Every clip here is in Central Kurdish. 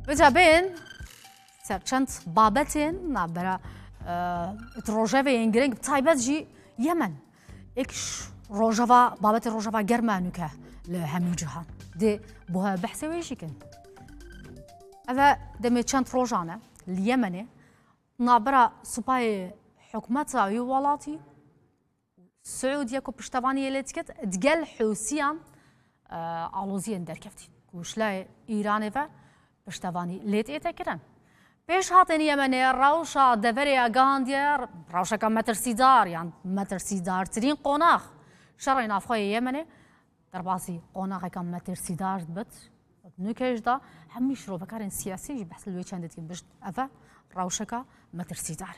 بجابين سرچند بابتين نابرا روجاوی گرنگ تایبت جی یمن اکش روجاوا بابت روجاوا گرمانو که لهمی جهان ده بوها بحث ویشی کن اما دمی چند روجانه اليمني نابرا سوباي حكومات يوالاتي السعودية كو بشتواني يلتكت دقل حوسيان علوزيان دركفتي كوشلا إيراني فا بشتواني ليت إيتكرن بيش هاتين يمني روشا دفري أغاندير روشا كمتر سيدار يعني متر سيدار ترين قوناخ شرعي نافخوي يمني درباسي قوناخ كمتر سيدار بت نوكيش دا هميش رو بكارين سياسي بحث الوي چندتين بشت أفا روشكا متر سيدار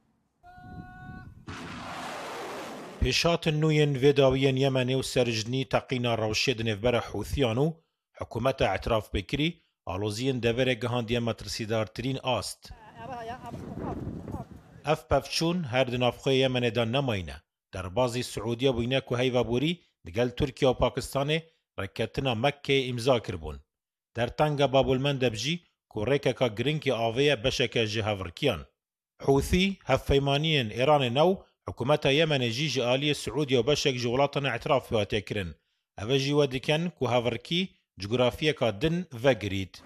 پیشات نوین ویداوین یمنی و سرجنی تقینا روشید نفبر حوثیانو حکومت اعتراف بکری آلوزین دوره گهاندی مترسیدار ترین آست. اف پفچون هر دنافخوی یمن دان نماینه. در بازی سعودیا بوینه که هیوا بوری دگل ترکیه و پاکستان رکتنا مکه امضا کربون. در تنگ بابلمند بجی که ریکا گرینکی آویه بشک جهاورکیان. حوثی هفیمانین ایران نو حکومت یمن جیج آلی سعودیا و بشک جولاتنا اعتراف بیاته کرن. اوه جیوه دکن که هاورکی جغرافیه که دن و گرید.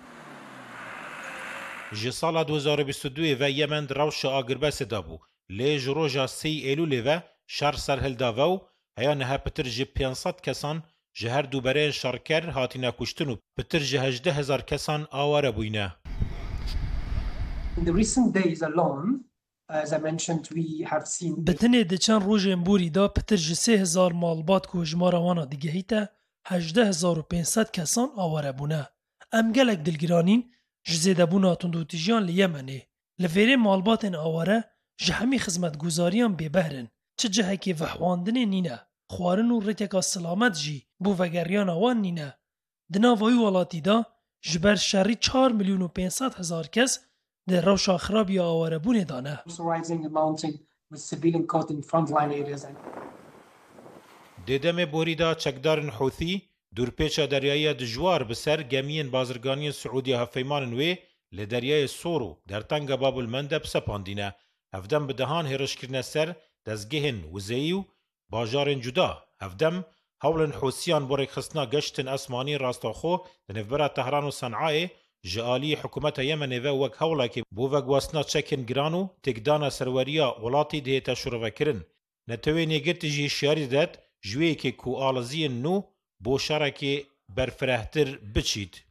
جی سال 2022 و یمن روش آگربس دابو. لی جروجا 3 ایلول و شهر سرهل داوو هیا نها پتر جی 500 کسان جهر دوباره شارکر هاتینا کشتن و پتر جی 18,000 کسان آواره بوینه. In the recent days alone, as I mentioned, we have seen بتنه د چند روزن بوری دا پتر جی 3000 مالبات کو جماره وانا دیگهیتا 18,500 کسان آواره بونه. ام گلک دلگرانین جزیده بونا تندوتیجان لیمنه. لفیره مالبات آواره جهمی خدمت گزاریان ببهرن. چه جهه که وحواندن نینه. خوارن و رتکا سلامت جی بو وگریان آوان نینه. دنا وای والاتی دا جبر شری 4,500,000 کس در روشا خرابی آواره بونه دانه. دیدم بوریدا چکدارن حوثی دورپیچا دریایی دجوار بسر گمین بازرگانی سعودی هفیمان وی لدریای سورو در تنگ باب المندب سپاندینه هفدم بدهان هرش کرنه سر دزگهن وزیو باجارن جدا هفدم هولن حوثیان بورک خسنا گشتن اسمانی راستاخو دنفبرا تهران و صنعای جالی حکومت یمن و وک هولا که بو وگواسنا چکن گرانو تکدانا سروریا ولاتی دیتا شروع کرن نتوی نگرت جی شیاری داد جوی که کو آلزین نو بو شرکی برفرهتر بچید.